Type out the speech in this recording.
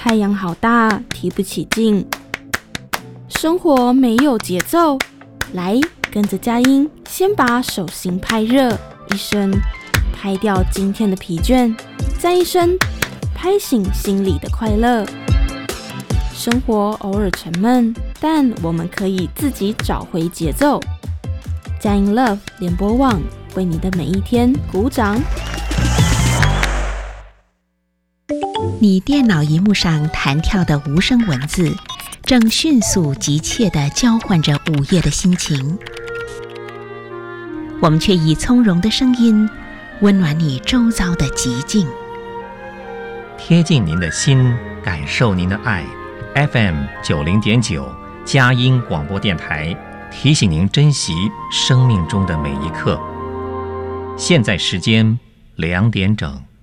太阳好大，提不起劲。生活没有节奏，来，跟着佳音，先把手心拍热，一声拍掉今天的疲倦，再一声拍醒心里的快乐。生活偶尔沉闷，但我们可以自己找回节奏。佳音 Love 联播网为你的每一天鼓掌。 你电脑萤幕上弹跳的无声文字，正迅速急切地交换着午夜的心情。我们却以从容的声音，温暖你周遭的寂静， 贴近您的心，感受您的爱。FM 90.9佳音广播电台提醒您珍惜生命中的每一刻。现在时间2点整。